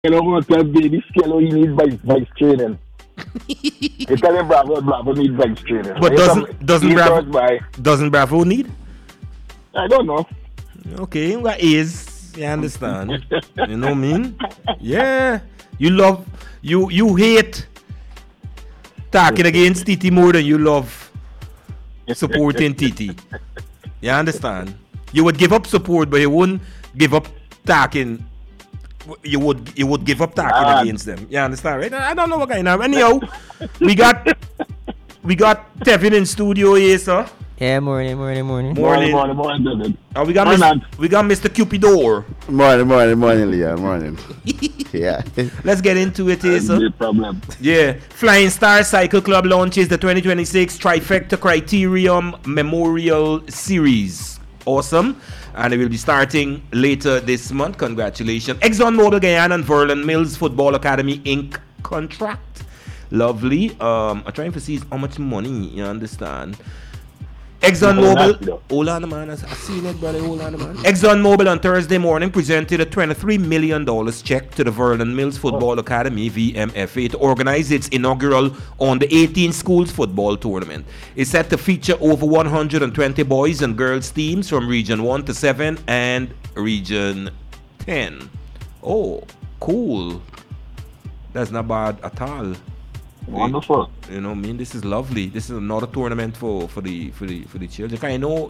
going to tell baby Skello he needs vice training. He tell him Bravo needs vice training. But doesn't Bravo need? I don't know. Okay, what is? You understand? You know what I mean? Yeah. You hate talking against Titi more than you love supporting Titi. You understand? You would give up support, but you wouldn't give up talking. You would give up talking against them. You understand, right? I don't know what kind of. Anyhow, we got Tevin in studio here, sir. Yeah, morning. Morning, David. We got Mr. Cupidor. Morning, Leah. Morning. Yeah. Let's get into it here, sir. No problem. Yeah. Flying Star Cycle Club launches the 2026 Trifecta Criterium Memorial Series. Awesome. And it will be starting later this month. Congratulations. ExxonMobil Guyana and Vernon Mills Football Academy Inc. contract. Lovely. I'm trying to see how much money, you understand. ExxonMobil, hold on, man. I seen it, brother. Hold on, man. ExxonMobil on Thursday morning presented a $23 million check to the Vernon Mills Football Academy (VMFA) to organize its inaugural on the 18 schools football tournament. It's set to feature over 120 boys and girls teams from Region 1 to 7 and Region 10. Oh, cool. That's not bad at all. Wonderful. You know what I mean? This is lovely. This is another tournament for the children. I know,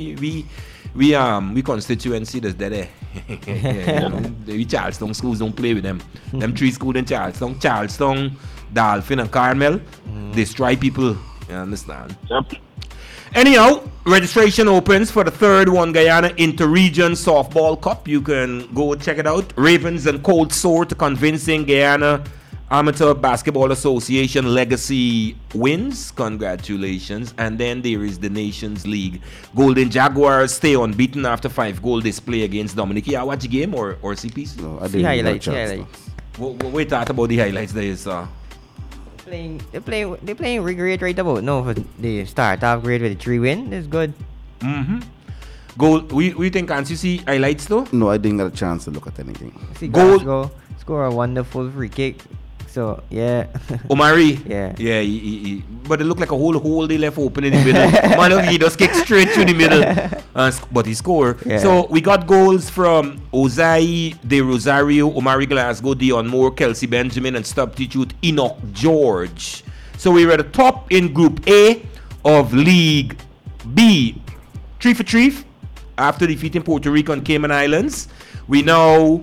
we constituency that's there. We Charlestown schools don't play with them. Them three schools in Charlestown, Dolphin and Carmel, they strike people. You understand? Yep. Anyhow, registration opens for the third One Guyana Inter-Region Softball Cup. You can go check it out. Ravens and Cold Sore to convincing Guyana Amateur Basketball Association legacy wins. Congratulations. And then there is the Nations League. Golden Jaguars stay unbeaten after 5-goal display against Dominic. You watch the game or CPs? No, I didn't. Highlights. Wait, talk about the highlights there, sir. They're playing great right about. No, for the start off great with the 3-win. That's good. Goal. We think can't you see highlights though? No, I didn't get a chance to look at anything. See Glasgow score a wonderful free kick. So yeah. Omari. Yeah. Yeah. He, but it looked like a whole hole they left open in the middle. Man, he just kicked straight through the middle, but he scored. Yeah. So we got goals from Ozai De Rosario, Omari Glasgow, Dion Moore, Kelsey Benjamin, and substitute Enoch George. So we were at the top in Group A of League B. 3-for-3 after defeating Puerto Rico and Cayman Islands. We now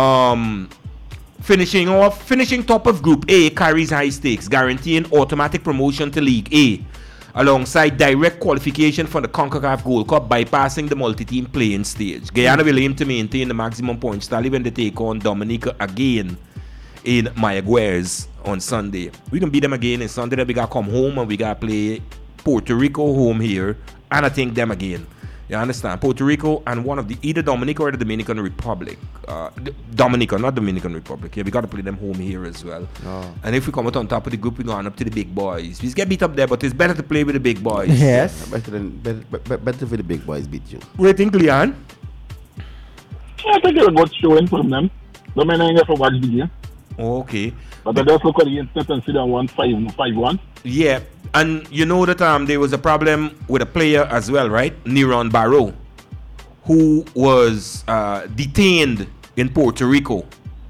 finishing top of Group A carries high stakes, guaranteeing automatic promotion to League A, alongside direct qualification for the CONCACAF Gold Cup, bypassing the multi-team playing stage. Guyana will aim to maintain the maximum points tally when they take on Dominica again in Mayaguez on Sunday. We can beat them again on Sunday. Then we got to come home and we got to play Puerto Rico home here, and I think them again. You understand? Puerto Rico and one of the either Dominica or the Dominican Republic. Dominica, not Dominican Republic. Yeah, we got to play them home here as well. Oh. And if we come out on top of the group, we're going up to the big boys. We get beat up there, but it's better to play with the big boys. Yes. Better for the big boys beat you. What do you think, Leon? I think it's a good showing from them. The men ain't for watch the game. Oh, okay. But I just look at the internet and see them 1-5-1. Yeah, and you know that there was a problem with a player as well, right? Neron Barrow, who was detained in Puerto Rico.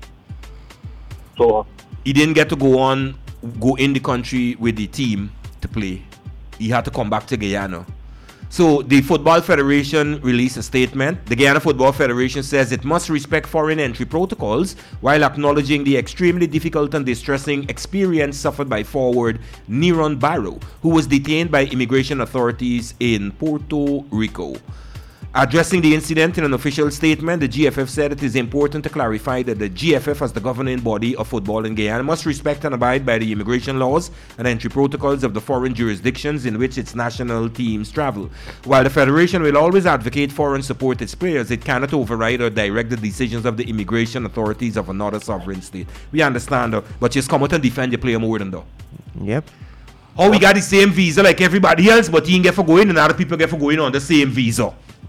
So he didn't get to go in the country with the team to play. He had to come back to Guyana. So the Football Federation released a statement. The Guyana Football Federation says it must respect foreign entry protocols while acknowledging the extremely difficult and distressing experience suffered by forward Neron Barrow, who was detained by immigration authorities in Puerto Rico. Addressing the incident in an official statement, the GFF said it is important to clarify that the GFF, as the governing body of football in Guyana, must respect and abide by the immigration laws and entry protocols of the foreign jurisdictions in which its national teams travel. While the Federation will always advocate for and support its players, it cannot override or direct the decisions of the immigration authorities of another sovereign state. We understand, but just come out and defend your player more than though. Yep. Oh, we got the same visa like everybody else, but he didn't get for going and other people get for going on the same visa.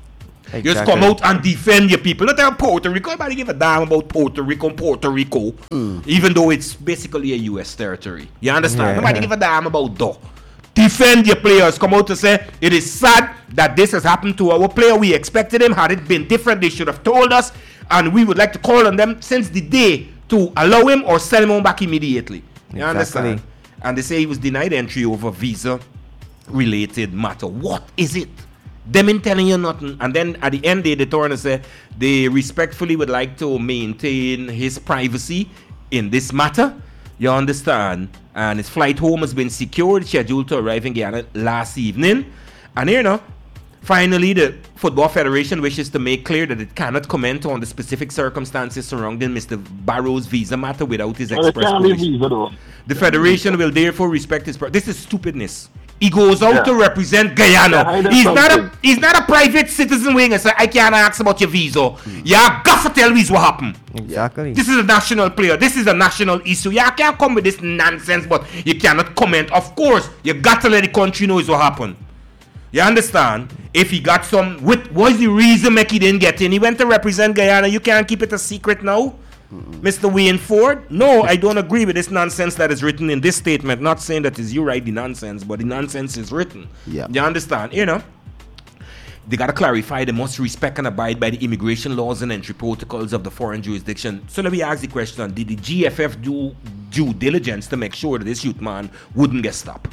You just come out and defend your people. Not tell Puerto Rico. Nobody give a damn about Puerto Rico, even though it's basically a U.S. territory. You understand? Yeah. Nobody give a damn about that. Defend your players. Come out to say it is sad that this has happened to our player. We expected him. Had it been different, they should have told us, and we would like to call on them since the day to allow him or sell him on back immediately. You understand? And they say he was denied entry over visa-related matter. What is it? Them ain't telling you nothing. And then at the end, they turn and say they respectfully would like to maintain his privacy in this matter. You understand? And his flight home has been secured, scheduled to arrive in Guyana last evening. And you know, finally, the Football Federation wishes to make clear that it cannot comment on the specific circumstances surrounding Mr. Barrow's visa matter without his express permission. The Federation will therefore respect his... This is stupidness. He goes out to represent Guyana. He's not a private citizen wing and say, I can't ask about your visa. You got to tell me what happened. Exactly. This is a national player. This is a national issue. You can't come with this nonsense, but you cannot comment. Of course, you got to let the country know what happened. You understand? If he got some... What is the reason he didn't get in? He went to represent Guyana. You can't keep it a secret now? Mr. Wayne Ford? No, I don't agree with this nonsense that is written in this statement. Not saying that is you write the nonsense, but the nonsense is written. Yeah. You understand? You know? They got to clarify they must respect and abide by the immigration laws and entry protocols of the foreign jurisdiction. So let me ask the question, did the GFF do due diligence to make sure that this youth man wouldn't get stopped?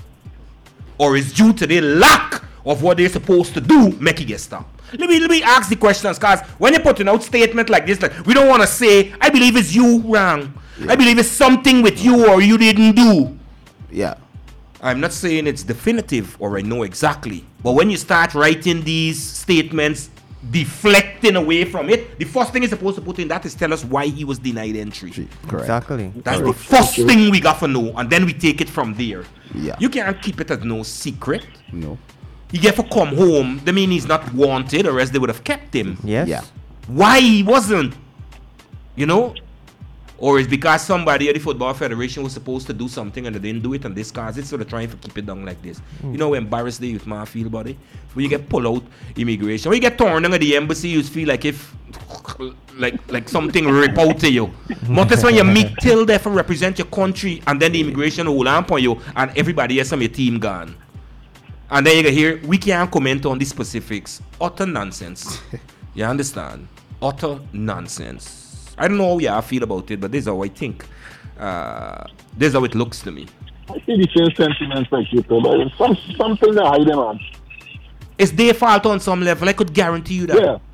Or is due to the lack of what they're supposed to do make it get stopped? Let me ask the questions, because when you're putting out statement like this, like, we don't want to say, I believe it's you wrong. Yeah. I believe it's something with you or you didn't do. Yeah. I'm not saying it's definitive or I know exactly. But when you start writing these statements, deflecting away from it, the first thing you're supposed to put in that is tell us why he was denied entry. Correct. Exactly. That's the first thing we got to know, and then we take it from there. Yeah. You can't keep it as no secret. No. He get to come home. That mean he's not wanted, or else they would have kept him. Yes. Yeah. Why he wasn't? You know? Or is because somebody at the Football Federation was supposed to do something and they didn't do it, and this cause it, so they're trying to keep it down like this. You know how embarrassed the youth man feel about it? When you get pulled out immigration, when you get torn down at the embassy, you feel like if like something rip out to you. But that's when you meet till there for represent your country, and then the immigration hold on for you, and everybody else on your team gone. And then you can hear, we can't comment on the specifics. Utter nonsense. You understand? Utter nonsense. I don't know how y'all feel about it, but this is how I think. This is how it looks to me. I see the same sentiments like you, but it's something that hide them on. It's their fault on some level. I could guarantee you that. Yeah.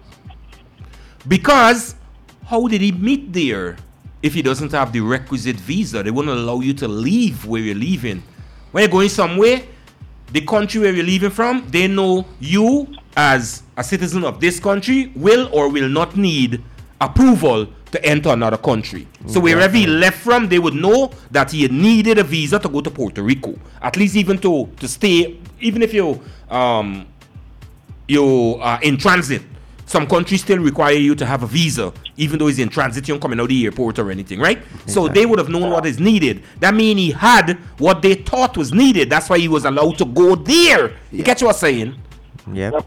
Because how did he meet there if he doesn't have the requisite visa? They wouldn't allow you to leave where you're leaving. When you're going somewhere, the country where you're leaving from, they know you as a citizen of this country will or will not need approval to enter another country. So wherever he left from, they would know that he needed a visa to go to Puerto Rico. At least even to stay, even if you are in transit. Some countries still require you to have a visa, even though he's in transit, you're coming out of the airport or anything, right? Exactly. So they would have known what is needed. That means he had what they thought was needed. That's why he was allowed to go there. Yeah. You get what I'm saying? Yep.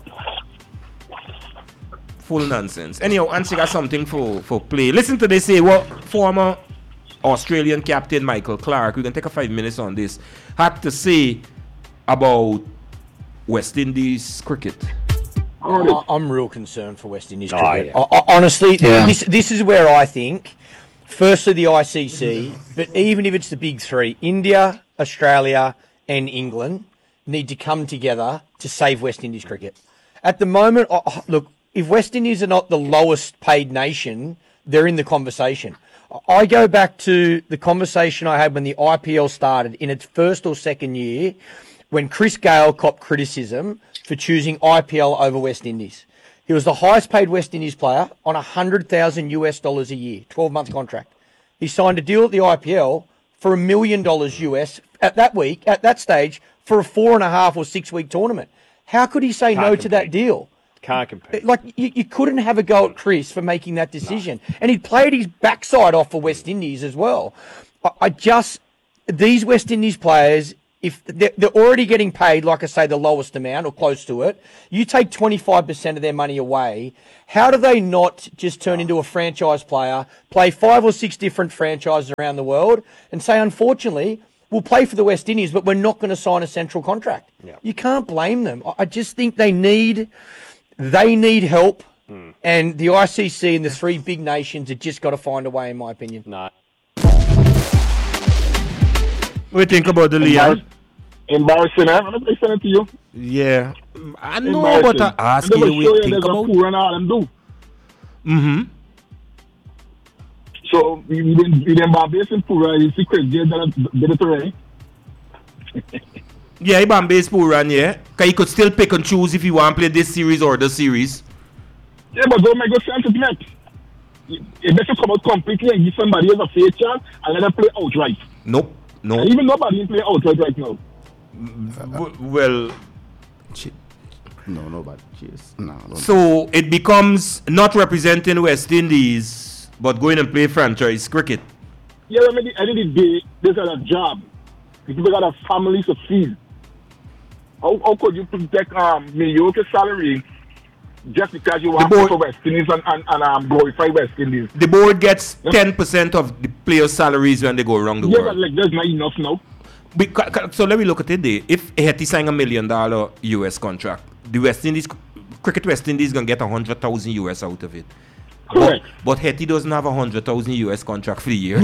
Full nonsense. Anyhow, Ansi got something for play. Listen to this, say what former Australian captain Michael Clarke, we can take a 5 minutes on this, had to say about West Indies cricket. I'm real concerned for West Indies cricket. Yeah. Honestly, this is where I think, firstly the ICC, but even if it's the big three, India, Australia and England need to come together to save West Indies cricket. At the moment, look, if West Indies are not the lowest paid nation, they're in the conversation. I go back to the conversation I had when the IPL started in its first or second year, when Chris Gale copped criticism for choosing IPL over West Indies. He was the highest paid West Indies player on $100,000 a year, 12-month contract. He signed a deal at the IPL for $1 million US at that stage, for a 4.5 or 6 week tournament. How could he say no to that deal? Can't compete. Like, you couldn't have a go at Chris for making that decision. No. And he played his backside off for West Indies as well. These West Indies players, if they're already getting paid, like I say, the lowest amount or close to it, you take 25% of their money away, how do they not just turn into a franchise player, play 5 or 6 different franchises around the world, and say, unfortunately, we'll play for the West Indies, but we're not going to sign a central contract? Yeah. You can't blame them. I just think they need help, and the ICC and the 3 big nations have just got to find a way, in my opinion. No. What do you think about the Leon? Embarrassing, eh? I'm send it to you. Yeah. I know, but I ask you what you think about. Poor and all them do. Mm-hmm. So, we didn't Barbados in Pura, it's secret, did it already. Yeah, he Barbados Pura, yeah. Because he could still pick and choose if he want to play this series or the series. Yeah, but don't make no sense, isn't it? It better come out completely and give somebody else a fair chance and let them play outright. Nope. No. And even nobody can play outright right now. Well, no, nobody. Cheers. No. So it becomes not representing West Indies, but going and play franchise cricket. Yeah, I mean, at the end of the day, this is a job. People got a family to feed. How could you take mediocre salary just because you want to play for West Indies and glorify West Indies? The board gets 10% of the players' salaries when they go around the world. Yeah, but like there's not enough now. So let me look at it there. If Hetty signed $1 million US contract, the West Indies, Cricket West Indies gonna get 100,000 US out of it. Correct. But Hetty doesn't have 100,000 US contract for the year.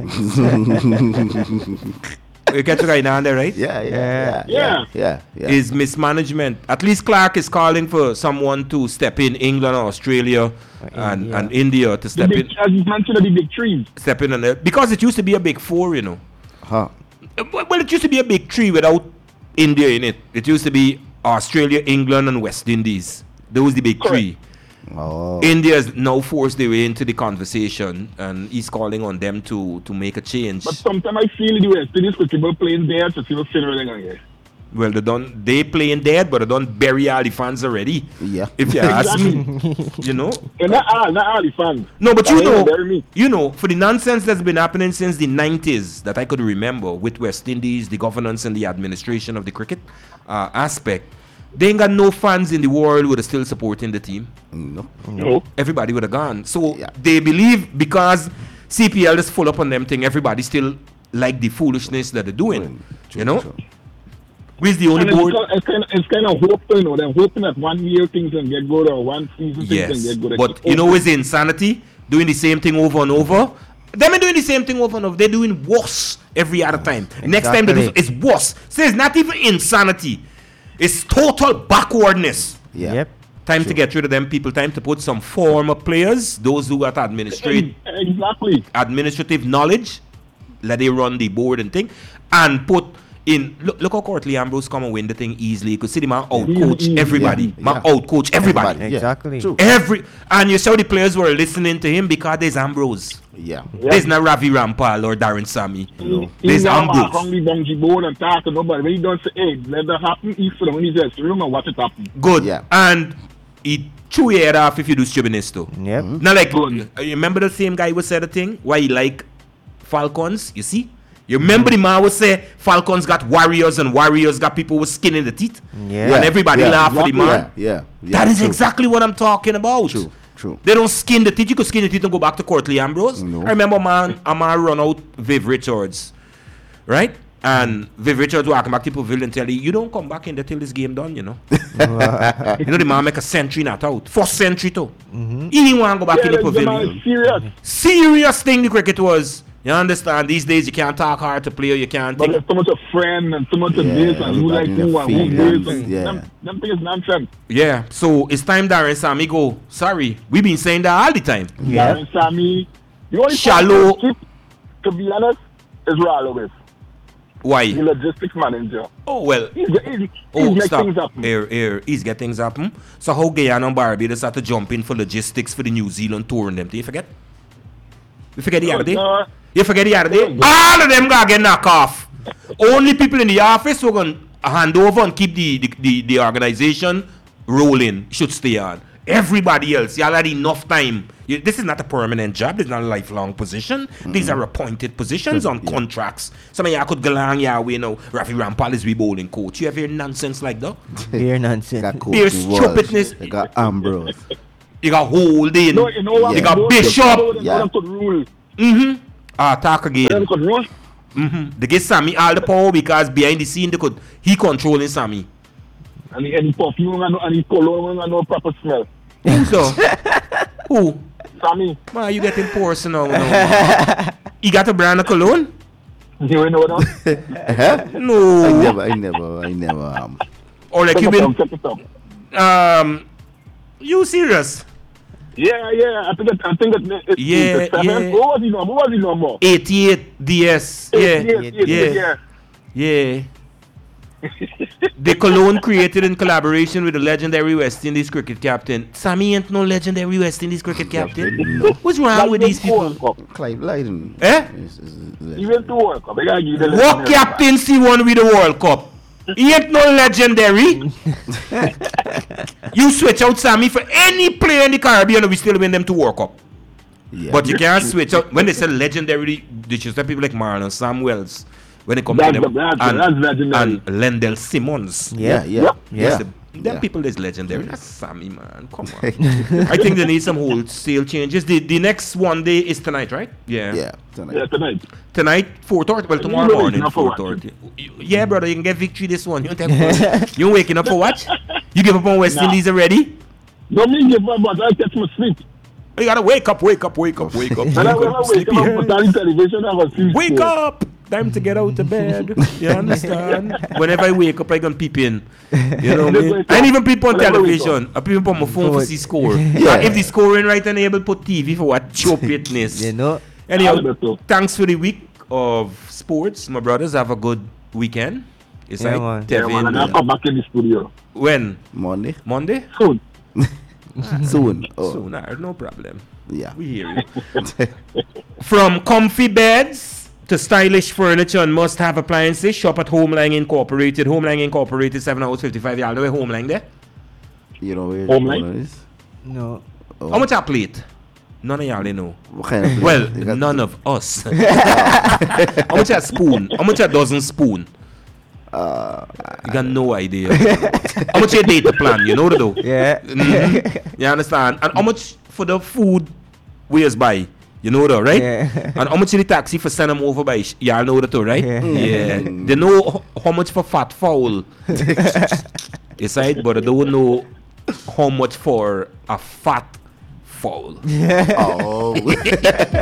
You catch right now there, right? Yeah. Is mismanagement. At least Clark is calling for someone to step in, England or Australia and India to step in. As you mentioned, the big trees. Step in because it used to be a big 4, you know. Huh. Well, it used to be a big 3 without India in it. It used to be Australia, England, and West Indies. Those the big 3. Oh. India is now forced their way into the conversation, and he's calling on them to make a change. But sometimes I feel the West Indies could people playing there to see what's here. Well, they playing dead, but they don't bury all the fans already. Yeah. If you ask me, you know. And not all the fans. No, but you know, for the nonsense that's been happening since the 90s that I could remember with West Indies, the governance and the administration of the cricket aspect, they ain't got no fans in the world who are still supporting the team. No. Everybody would have gone. So they believe because CPL is full up on them thing, everybody still like the foolishness that they're doing. True, you know? True. Who's the only board? It's kind of hoping, you know, they're hoping that 1 year things can get good or 1 season things can get good. But you know, it's insanity, doing the same thing over and over. Them are doing the same thing over and over. They're doing worse every other time. Exactly. Next time they do it's worse. So it's not even insanity. It's total backwardness. Yeah. Yep. Time to get rid of them people. Time to put some former players, those who got administrative knowledge, let they run the board and thing, and put in. Look how Courtly Ambrose come and win the thing easily. You could see the man outcoach everybody. Outcoach everybody. Exactly. And you saw the players were listening to him because there's Ambrose. Yeah. There's not Ravi Rampal or Darren Sammy. No. There's Ambrose. Hungry bungee board and talk to nobody. When he don't say, hey, let that happen, he's for the when he says, remember what it happened. Good. Yeah. And he chew your head off if you do stupidness too. Yep. Now, like, you remember the same guy who said the thing? Why he like Falcons? You see? You remember the man who say Falcons got warriors and warriors got people with skin in the teeth? Yeah. And everybody laugh at the man? Yeah. That is exactly what I'm talking about. True. They don't skin the teeth. You could skin the teeth and go back to Courtly Ambrose. No. I remember a man run out Viv Richards. Right? And Viv Richards will come back to Pavilion and tell you don't come back in there till this game done, you know. You know the man make a century not out. First century too. He didn't want to go back in the Pavilion. Serious thing the cricket was. You understand? These days you can't talk hard to play or you can't think. But there's so much of friend and so much of this and who like who and who this and them things nonsense. Yeah. So it's time Darren Sammy go. Sorry. We've been saying that all the time. Yeah. Darren Sammy. The only shallow. To be honest, is Rolowis. Why? The logistics manager. Oh well. He's get things happen. He's get things happen. So how Guyana and Barbados had to jump in for logistics for the New Zealand tour and them. Do you forget? You forget the other day? You forget the other day? All of them gonna get knocked off. Only people in the office who are gonna hand over and keep the organization rolling should stay on. Everybody else, y'all had enough time. This is not a permanent job. This is not a lifelong position. These are appointed positions on contracts. Some of y'all could go along your way now. Rafi Rampal is we bowling coach. You ever hear nonsense like that? Hear nonsense. There's stupidness. They got Ambrose. You got Holding. No, you know what? You got Bishop. Yeah. Could rule. Talk again. Could rule. They get Sammy all the power because behind the scene he controlling Sammy. And the perfume and the cologne and no proper smell. So who? Sammy. Man, you getting personal now. You got a brand of cologne? You know that? No. I never. Or like you been Check it out. you serious? Yeah. I think it's Yeah. What was the number? 88 DS. Yeah. The cologne created in collaboration with the legendary West Indies cricket captain. Sammy ain't no legendary West Indies cricket captain. What's wrong with these people? Clive Lydon. He went to World Cup. What captaincy won with the World Cup? He ain't no legendary. You switch out Sammy for any player in the Caribbean and we still win them to World Cup. Yeah. But you can't switch out. When they say legendary, they just have people like Marlon Samuels. When it comes to them and Lendell Simmons. Yeah. Them people is legendary. That's Sammy, man. Come on. I think they need some wholesale changes. The next one day is tonight, right? Yeah. Tonight. Tonight, 4:30. Well, tomorrow morning, 4:30. Yeah, brother, you can get victory this one. You waking up for what? You give up on West Indies already? Don't mean give up, but I catch my sleep. You gotta wake up. And I wake up for television, I was sleep. Wake up! Time to get out of bed. You understand? Whenever I wake up, I can peep in. You know what I mean? I ain't even peep on television. I peep on my phone for see score. If the scoring right, then I able to put TV for what chopitness. You know? Anyhow, thanks for the week of sports. My brothers, have a good weekend. It's Yeah, like man. Tevin. And I'll come back in the studio. When? Monday. Soon. Soon. Oh. Soon, no problem. Yeah. We hear you. From comfy beds to stylish furniture and must-have appliances, shop at Homeline Incorporated. Homeline Incorporated, 7 hours 55. Y'all know where Homeline there? You know where Homeline? is? No. Oh. How much a plate? None of y'all they know. What kind of Well, plate? You got none of us. How much a spoon? How much a dozen spoon? You got no idea. How much your data plan? You know the though? Yeah. You understand? And how much for the food we just buy? You know that, right? Yeah. And how much the taxi for send them over by? Y'all know that too, right? Yeah. They know how much for fat fowl. It's right, but they don't know how much for a fat fowl. Oh.